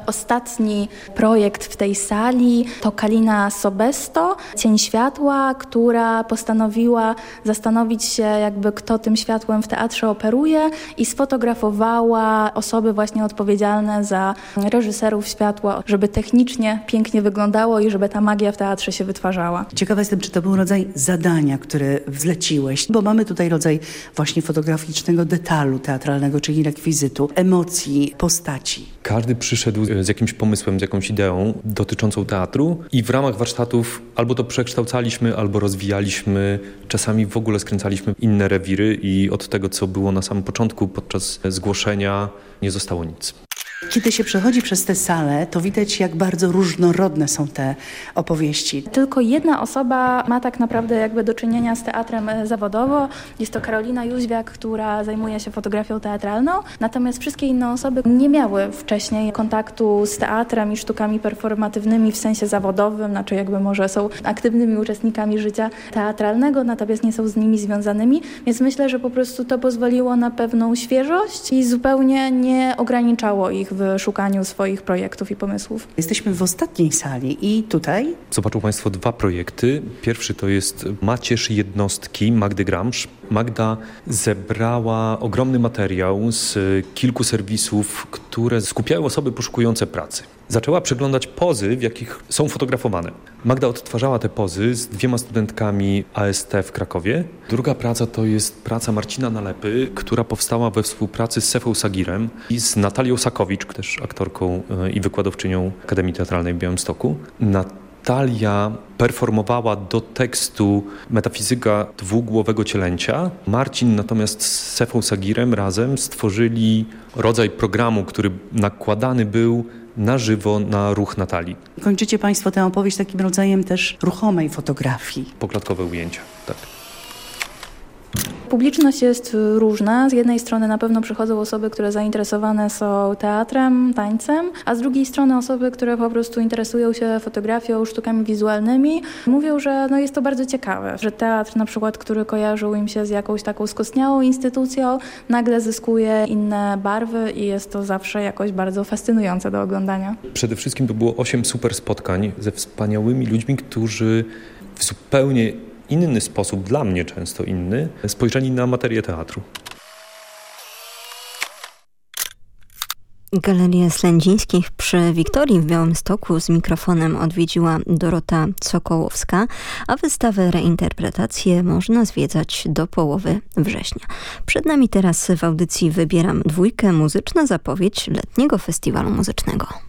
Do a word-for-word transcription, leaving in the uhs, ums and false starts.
Ostatni projekt w tej sali to Kalina Sobesto, Cień Światła, która postanowiła zastanowić się, jakby kto tym światłem w teatrze operuje i sfotografowała osoby właśnie odpowiedzialne za reżyserów światła, żeby technicznie pięknie wyglądało i żeby ta magia w teatrze się wytwarzała. Ciekawa jestem, czy to był rodzaj zadania, które zleciłeś, bo mamy tutaj rodzaj właśnie fotograficznego detalu teatralnego, czyli rekwizytu, emocji, postaci. Każdy przyszedł z jakimś pomysłem, z jakąś ideą dotyczącą teatru i w ramach warsztatów albo to przekształcaliśmy, albo rozwijaliśmy, czasami w ogóle skręcaliśmy inne rewiry i od tego, co było na samym początku podczas zgłoszenia, nie zostało nic. Kiedy się przechodzi przez tę salę, to widać, jak bardzo różnorodne są te opowieści. Tylko jedna osoba ma tak naprawdę jakby do czynienia z teatrem zawodowo. Jest to Karolina Jóźwiak, która zajmuje się fotografią teatralną. Natomiast wszystkie inne osoby nie miały wcześniej kontaktu z teatrem i sztukami performatywnymi w sensie zawodowym, znaczy jakby może są aktywnymi uczestnikami życia teatralnego, natomiast nie są z nimi związanymi. Więc myślę, że po prostu to pozwoliło na pewną świeżość i zupełnie nie ograniczało ich w szukaniu swoich projektów i pomysłów. Jesteśmy w ostatniej sali i tutaj... Zobaczą Państwo dwa projekty. Pierwszy to jest Macierz jednostki Magdy Gramsz. Magda zebrała ogromny materiał z kilku serwisów, które skupiają osoby poszukujące pracy. Zaczęła przeglądać pozy, w jakich są fotografowane. Magda odtwarzała te pozy z dwiema studentkami A S T w Krakowie. Druga praca to jest praca Marcina Nalepy, która powstała we współpracy z Sefą Sagirem i z Natalią Sakowicz, też aktorką i wykładowczynią Akademii Teatralnej w Białymstoku. Natalia performowała do tekstu Metafizyka dwugłowego cielęcia. Marcin natomiast z Sefą Sagirem razem stworzyli rodzaj programu, który nakładany był na żywo na ruch Natalii. Kończycie Państwo tę opowieść takim rodzajem też ruchomej fotografii. Poklatkowe ujęcia, tak. Publiczność jest różna. Z jednej strony na pewno przychodzą osoby, które zainteresowane są teatrem, tańcem, a z drugiej strony osoby, które po prostu interesują się fotografią, sztukami wizualnymi. Mówią, że no jest to bardzo ciekawe, że teatr na przykład, który kojarzył im się z jakąś taką skostniałą instytucją, nagle zyskuje inne barwy i jest to zawsze jakoś bardzo fascynujące do oglądania. Przede wszystkim to było osiem super spotkań ze wspaniałymi ludźmi, którzy w zupełnie inny sposób, dla mnie często inny, spojrzeli na materię teatru. Galerię Slędzińskich przy Wiktorii w Białymstoku z mikrofonem odwiedziła Dorota Sokołowska, a wystawę Reinterpretacje można zwiedzać do połowy września. Przed nami teraz w audycji Wybieram dwójkę muzyczna zapowiedź letniego festiwalu muzycznego.